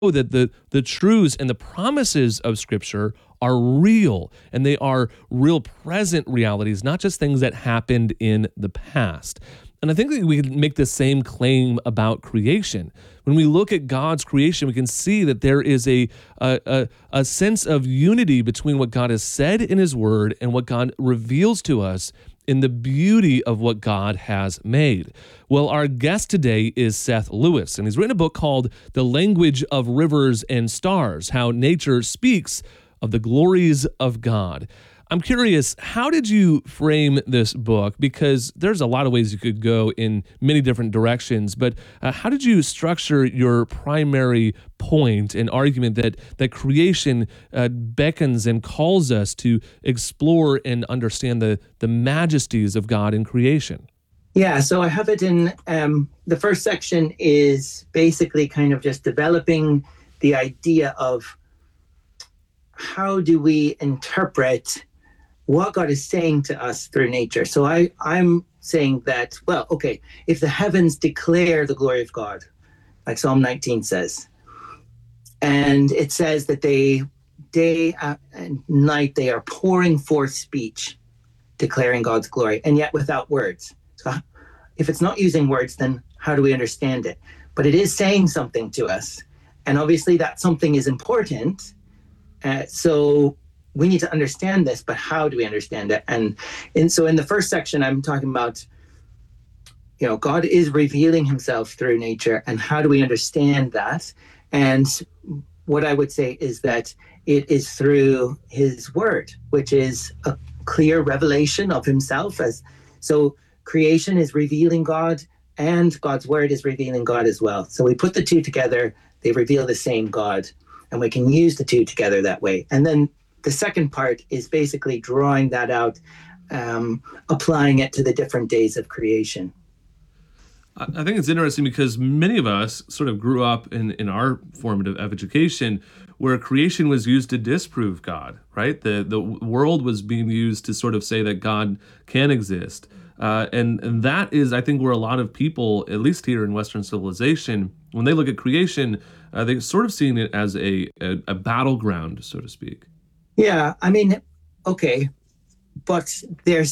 that the truths and the promises of Scripture are real, and they are real present realities, not just things that happened in the past. And I think that we can make the same claim about creation. When we look at God's creation, we can see that there is a sense of unity between what God has said in His Word and what God reveals to us in the beauty of what God has made. Well, our guest today is Seth Lewis, and he's written a book called The Language of Rivers and Stars: How Nature Speaks of the Glories of God. I'm curious, how did you frame this book? Because there's a lot of ways you could go in many different directions, but how did you structure your primary point and argument that creation beckons and calls us to explore and understand the majesties of God in creation? Yeah, so I have it in, the first section is basically kind of just developing the idea of how do we interpret what God is saying to us through nature. So I'm saying that, well, okay, if the heavens declare the glory of God, like Psalm 19 says, and it says that day and night they are pouring forth speech, declaring God's glory, and yet without words. So if it's not using words, then how do we understand it? But it is saying something to us. And obviously that something is important. So we need to understand this, but how do we understand it? And so in the first section, I'm talking about, God is revealing Himself through nature, and how do we understand that? And what I would say is that it is through His Word, which is a clear revelation of Himself. So creation is revealing God, and God's Word is revealing God as well. So we put the two together, they reveal the same God, and we can use the two together that way. And then the second part is basically drawing that out, applying it to the different days of creation. I think it's interesting because many of us sort of grew up in our formative education where creation was used to disprove God, right? The world was being used to sort of say that God can exist. And that is, I think, where a lot of people, at least here in Western civilization, when they look at creation, they're sort of seeing it as a battleground, so to speak. Yeah, I mean, okay, but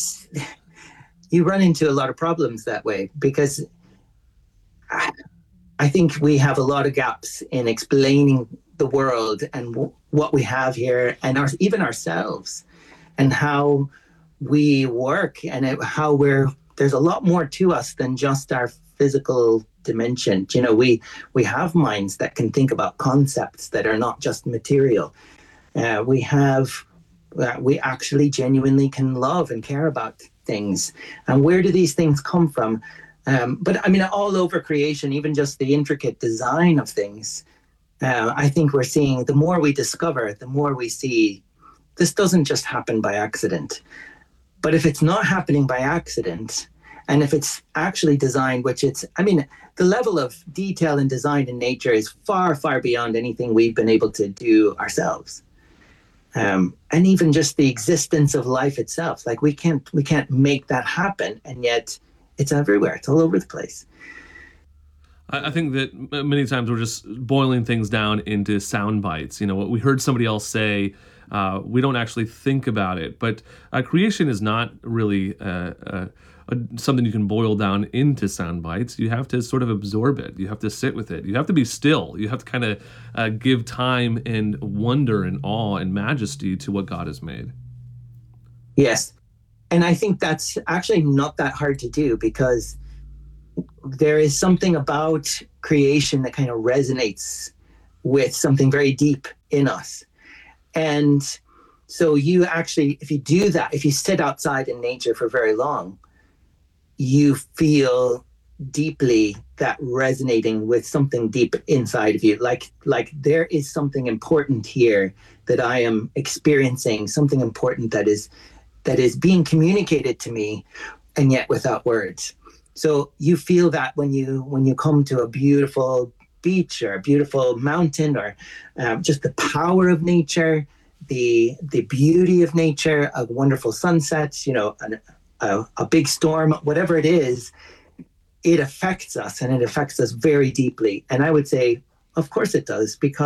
you run into a lot of problems that way, because I think we have a lot of gaps in explaining the world and what we have here, and even ourselves, and how we work, and how there's a lot more to us than just our physical dimension. We have minds that can think about concepts that are not just material. We actually genuinely can love and care about things. And where do these things come from? But I mean, all over creation, even just the intricate design of things, I think we're seeing, the more we discover, the more we see this doesn't just happen by accident. But if it's not happening by accident, and if it's actually designed, the level of detail and design in nature is far, far beyond anything we've been able to do ourselves. And even just the existence of life itself, like we can't make that happen, and yet it's everywhere. It's all over the place. I think that many times we're just boiling things down into sound bites. What we heard somebody else say, we don't actually think about it. But creation is not really something you can boil down into sound bites. You have to sort of absorb it. You have to sit with it. You have to be still. You have to kind of give time and wonder and awe and majesty to what God has made. Yes. And I think that's actually not that hard to do, because there is something about creation that kind of resonates with something very deep in us. And so you actually, if you do that, if you sit outside in nature for very long, you feel deeply that resonating with something deep inside of you. Like there is something important here that I am experiencing, something important that is being communicated to me, and yet without words. So you feel that when you come to a beautiful beach or a beautiful mountain, or just the power of nature, the beauty of nature, a wonderful sunset, a big storm, whatever it is, it affects us, and it affects us very deeply. And I would say, of course it does, because